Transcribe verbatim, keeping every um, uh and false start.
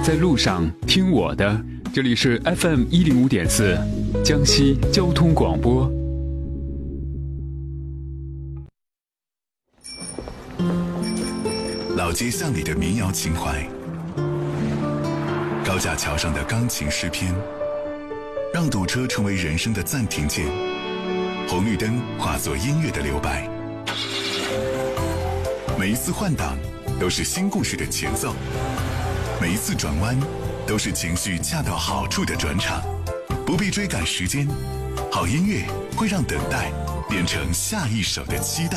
在路上听我的，这里是 F M 一零五点四，江西交通广播。 老街巷里的民谣情怀，高架桥上的钢琴诗篇，让堵车成为人生的暂停键，红绿灯化作音乐的留白。每一次换挡都是新故事的前奏，每一次转弯都是情绪恰到好处的转场。不必追赶时间，好音乐会让等待变成下一首的期待。